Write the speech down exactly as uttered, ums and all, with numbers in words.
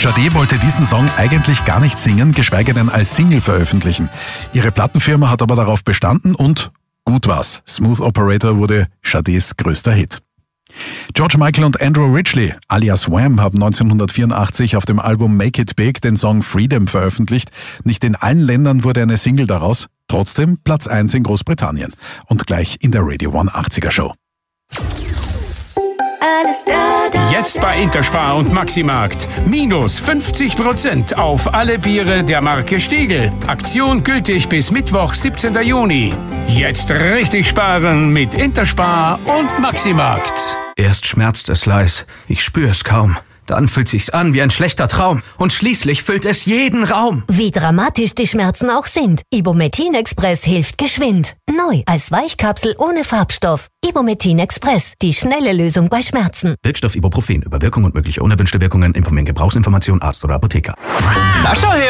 Sade wollte diesen Song eigentlich gar nicht singen, geschweige denn als Single veröffentlichen. Ihre Plattenfirma hat aber darauf bestanden und gut war's. Smooth Operator wurde Sades größter Hit. George Michael und Andrew Ridgeley alias Wham haben neunzehnhundertvierundachtzig auf dem Album Make It Big den Song Freedom veröffentlicht. Nicht in allen Ländern wurde eine Single daraus, trotzdem Platz eins in Großbritannien und gleich in der Radio One achtziger Show. Jetzt bei Interspar und Maximarkt. Minus fünfzig Prozent auf alle Biere der Marke Stiegl. Aktion gültig bis Mittwoch, siebzehnten Juni. Jetzt richtig sparen mit Interspar und Maximarkt. Erst schmerzt es leis, ich spüre es kaum. Dann fühlt sich's an wie ein schlechter Traum. Und schließlich füllt es jeden Raum. Wie dramatisch die Schmerzen auch sind. Ibumetin Express hilft geschwind. Neu als Weichkapsel ohne Farbstoff. Ibumetin Express, die schnelle Lösung bei Schmerzen. Wirkstoff Ibuprofen. Über Wirkung und mögliche unerwünschte Wirkungen informieren Gebrauchsinformation Arzt oder Apotheker. Da schau her!